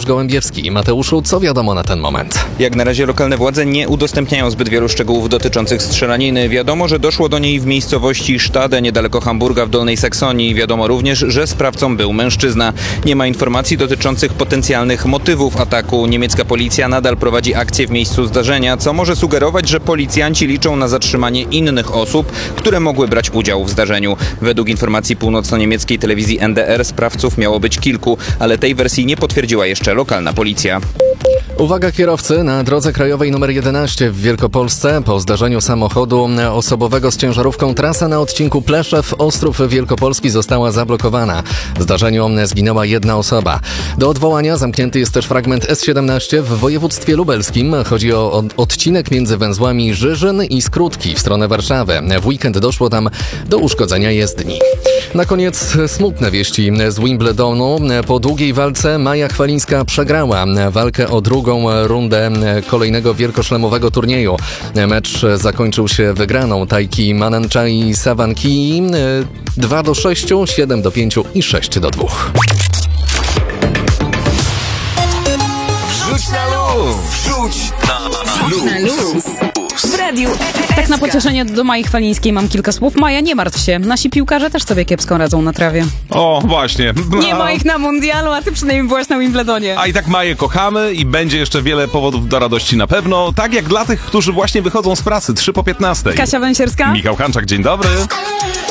Gołębiewski. Mateuszu, co wiadomo na ten moment? Jak na razie lokalne władze nie udostępniają zbyt wielu szczegółów dotyczących strzelaniny. Wiadomo, że doszło do niej w miejscowości Stade, niedaleko Hamburga w Dolnej Saksonii. Wiadomo również, że sprawcą był mężczyzna. Nie ma informacji dotyczących potencjalnych motywów ataku. Niemiecka policja nadal prowadzi akcję w miejscu zdarzenia, co może sugerować, że policjanci liczą na zatrzymanie innych osób, które mogły brać udział w zdarzeniu. Według informacji północno-niemieckiej telewizji NDR sprawców miało być kilku, ale tej wersji nie potwierdziła jeszcze lokalna policja. Uwaga kierowcy, na drodze krajowej nr 11 w Wielkopolsce po zdarzeniu samochodu osobowego z ciężarówką trasa na odcinku Pleszew-Ostrów Wielkopolski została zablokowana. W zdarzeniu zginęła jedna osoba. Do odwołania zamknięty jest też fragment S17 w województwie lubelskim. Chodzi o odcinek między węzłami Żyżyn i Skrótki w stronę Warszawy. W weekend doszło tam do uszkodzenia jezdni. Na koniec smutne wieści z Wimbledonu. Po długiej walce Maja Chwalińska przegrała walkę o drugą rundę kolejnego wielkoszlemowego turnieju. Mecz zakończył się wygraną Tajki Mananchai Savanki 2-6, 7-5 i 6-2. Wrzuć na luz! Wrzuć na luz! W radiu Tak na pocieszenie do Mai Chwalińskiej mam kilka słów. Maja, nie martw się. Nasi piłkarze też sobie kiepsko radzą na trawie. O, właśnie. Nie ma ich na mundialu, a ty przynajmniej byłaś na Wimbledonie. A i tak Maję kochamy i będzie jeszcze wiele powodów do radości na pewno. Tak jak dla tych, którzy właśnie wychodzą z pracy 3 po 15. Kasia Węsierska? Michał Hanczak, dzień dobry.